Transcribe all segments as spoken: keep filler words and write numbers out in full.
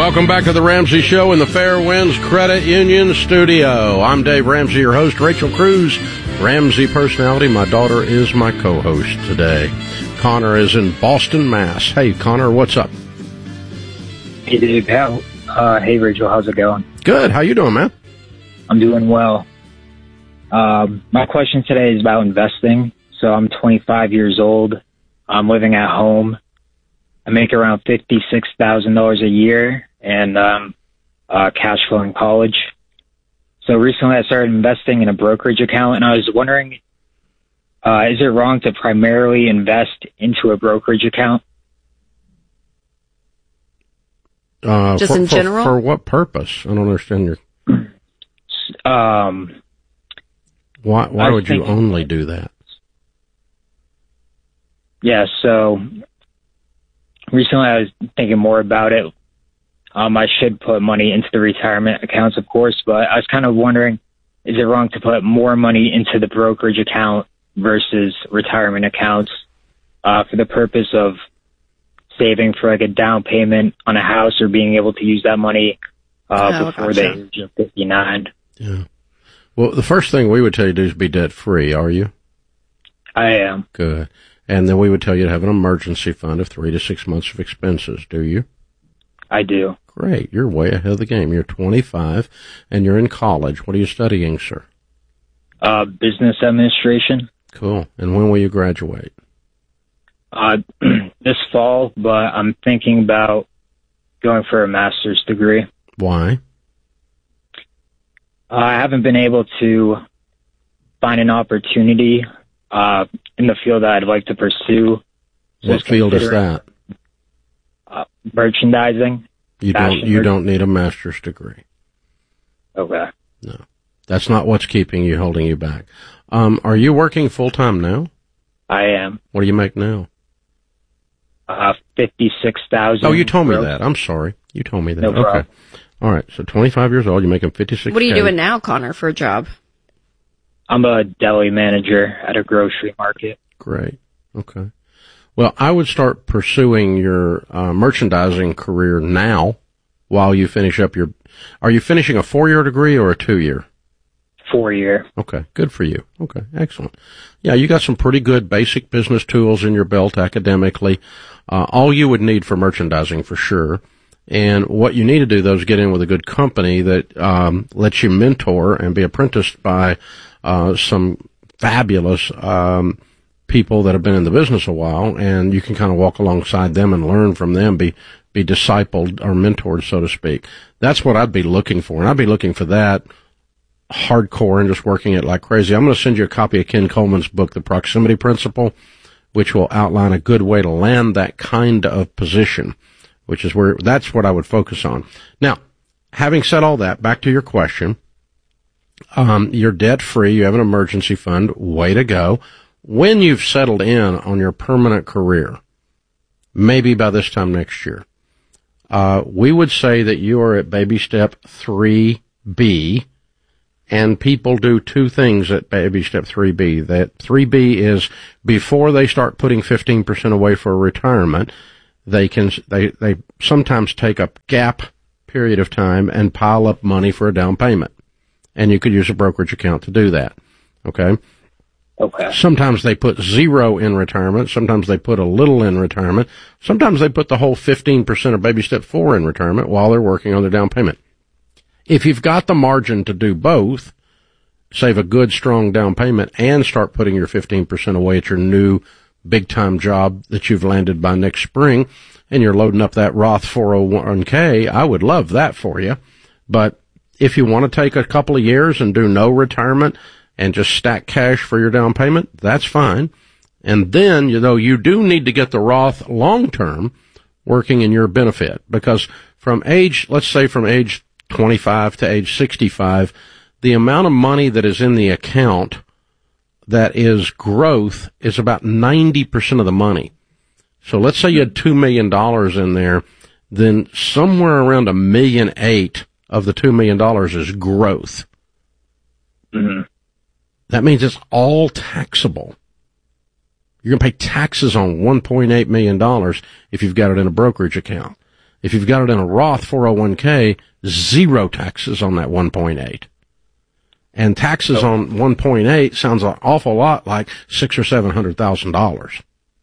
Welcome back to the Ramsey Show in the Fairwinds Credit Union studio. I'm Dave Ramsey, your host. Rachel Cruz, Ramsey personality. My daughter is my co-host today. Connor is in Boston, Mass. Hey, Connor, what's up? Hey, Dave. How, uh, hey, Rachel. How's it going? Good. How you doing, man? I'm doing well. Um, my question today is about investing. So I'm twenty-five years old. I'm living at home. I make around fifty-six thousand dollars a year and um, uh, cash flow in college. So recently I started investing in a brokerage account, and I was wondering, uh, is it wrong to primarily invest into a brokerage account? Uh, Just for, in for, general? For what purpose? I don't understand your... Um, why why would you thinking, only do that? Yeah, so... Recently, I was thinking more about it. Um, I should put money into the retirement accounts, of course, but I was kind of wondering, is it wrong to put more money into the brokerage account versus retirement accounts uh, for the purpose of saving for like a down payment on a house or being able to use that money uh, oh, before gotcha. the age of fifty-nine? Yeah. Well, the first thing we would tell you to do is be debt-free, are you? I am. Good. And then we would tell you to have an emergency fund of three to six months of expenses. Do you? I do. Great. You're way ahead of the game. You're twenty-five, and you're in college. What are you studying, sir? Uh, business administration. Cool. And when will you graduate? Uh, this fall, but I'm thinking about going for a master's degree. Why? Uh, I haven't been able to find an opportunity uh, in the field that I'd like to pursue. So What field is that? Uh, merchandising. You don't. You merch- don't need a master's degree. Okay. No, that's not what's keeping you, holding you back. Um, are you working full time now? I am. What do you make now? Uh, fifty-six thousand. Oh, you told me that. I'm sorry. You told me that. No okay. problem. All right. So twenty-five years old. You're making fifty-six. What are you doing now, Connor, for a job? I'm a deli manager at a grocery market. Great. Okay. Well, I would start pursuing your uh, merchandising career now while you finish up your... Are you finishing a four-year degree or a two-year? Four-year. Okay. Good for you. Okay. Excellent. Yeah, you got some pretty good basic business tools in your belt academically. Uh, all you would need for merchandising for sure. And what you need to do, though, is get in with a good company that um, lets you mentor and be apprenticed by uh, some fabulous um people that have been in the business a while, and you can kind of walk alongside them and learn from them, be be discipled or mentored, so to speak. That's what I'd be looking for, and I'd be looking for that hardcore and just working it like crazy. I'm going to send you a copy of Ken Coleman's book, The Proximity Principle, which will outline a good way to land that kind of position, which is where that's what I would focus on. Now, having said all that, back to your question. Um, you're debt-free. You have an emergency fund. Way to go. When you've settled in on your permanent career, maybe by this time next year, uh, we would say that you are at baby step three B, and people do two things at baby step three B. That three B is before they start putting fifteen percent away for retirement, they can, they, they sometimes take a gap period of time and pile up money for a down payment. And you could use a brokerage account to do that. Okay? Okay. Sometimes they put zero in retirement. Sometimes they put a little in retirement. Sometimes they put the whole fifteen percent of baby step four in retirement while they're working on their down payment. If you've got the margin to do both, save a good, strong down payment and start putting your fifteen percent away at your new big-time job that you've landed by next spring, and you're loading up that Roth four oh one k, I would love that for you. But if you want to take a couple of years and do no retirement and just stack cash for your down payment, that's fine. And then, you know, you do need to get the Roth long-term working in your benefit, because from age, let's say from age twenty-five to age sixty-five, the amount of money that is in the account that is growth is about ninety percent of the money. So let's say you had two million dollars in there, then somewhere around a million eight of the two million dollars is growth. Mm-hmm. That means it's all taxable. You're going to pay taxes on one point eight million dollars if you've got it in a brokerage account. If you've got it in a Roth four oh one k, zero taxes on that one point eight. And taxes Oh. on one point eight sounds an awful lot like six or seven hundred thousand dollars.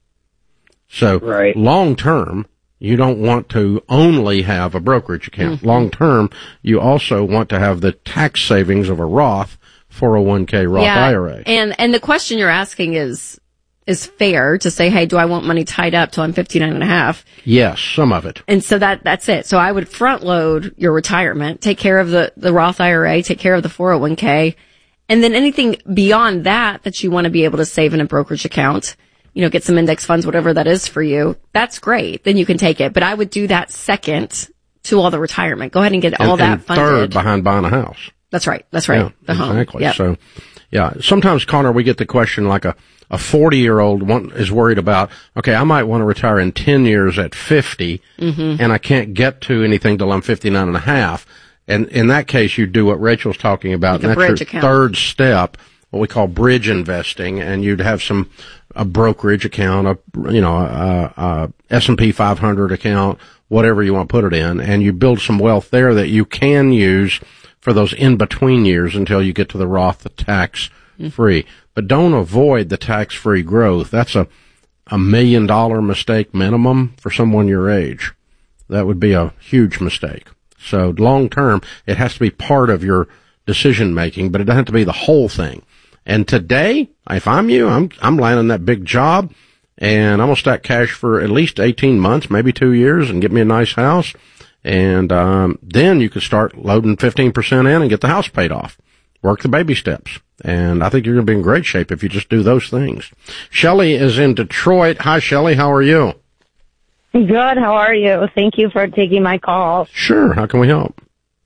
So Right. long term, you don't want to only have a brokerage account. Mm-hmm. Long term, you also want to have the tax savings of a Roth four oh one k Roth yeah. I R A. And, and the question you're asking is, is fair to say, hey, do I want money tied up till I'm fifty-nine and a half? Yes, some of it. And so that, that's it. So I would front load your retirement, take care of the, the Roth I R A, take care of the four oh one k, and then anything beyond that that you want to be able to save in a brokerage account, you know, get some index funds, whatever that is for you, that's great. Then you can take it. But I would do that second to all the retirement. Go ahead and get all and, that and funded. third behind buying a house. That's right. That's right. Yeah, the home. exactly. Yep. So, yeah, sometimes, Connor, we get the question like a, a forty-year-old one is worried about, okay, I might want to retire in ten years at fifty, Mm-hmm. and I can't get to anything till I'm fifty-nine and a half. And in that case, you do what Rachel's talking about, Like a and that's bridge your account. third step, what we call bridge investing, and you'd have some, a brokerage account, a, you know, a, a S and P five hundred account, whatever you want to put it in, and you build some wealth there that you can use for those in-between years until you get to the Roth, the tax-free. But don't avoid the tax-free growth. That's a, a million-dollar mistake minimum for someone your age. That would be a huge mistake. So long-term, it has to be part of your decision-making, but it doesn't have to be the whole thing. And today, if I'm you, I'm I'm landing that big job, and I'm going to stack cash for at least eighteen months, maybe two years, and get me a nice house. And um, then you could start loading fifteen percent in and get the house paid off. Work the baby steps. And I think you're going to be in great shape if you just do those things. Shelley is in Detroit. Hi, Shelley. How are you? Good. How are you? Thank you for taking my call. Sure. How can we help?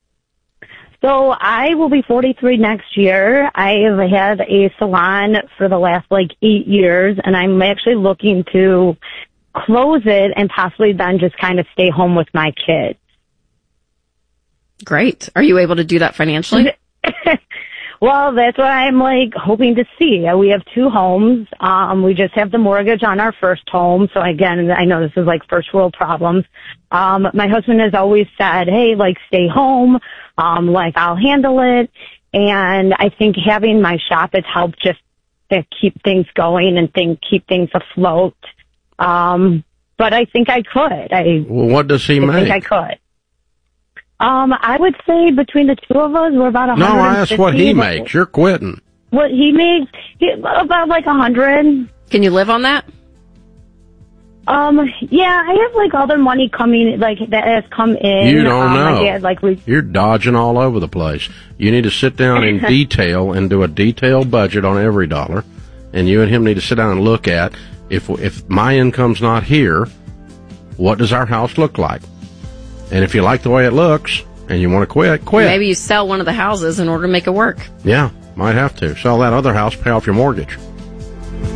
So I will be forty-three next year. I have had a salon for the last like eight years, and I'm actually looking to close it and possibly then just kind of stay home with my kids. Great. Are you able to do that financially? Well, that's what I'm like hoping to see. We have two homes. Um, we just have the mortgage on our first home. So again, I know this is like first world problems. Um, my husband has always said, hey, like stay home. Um, like I'll handle it. And I think having my shop has helped just to keep things going and think, keep things afloat. Um, but I think I could. I, Well, what does he I make? think I could. Um, I would say between the two of us, we're about a No, hundred. I asked what he makes. You're quitting. What he makes, he, about like a hundred. Can you live on that? Um, yeah, I have like other money coming, like that has come in. You don't um, know. My dad, like, we, You're dodging all over the place. You need to sit down in detail and do a detailed budget on every dollar. And you and him need to sit down and look at, if if my income's not here, what does our house look like? And if you like the way it looks and you want to quit, quit. Maybe you sell one of the houses in order to make it work. Yeah, might have to. Sell that other house, pay off your mortgage.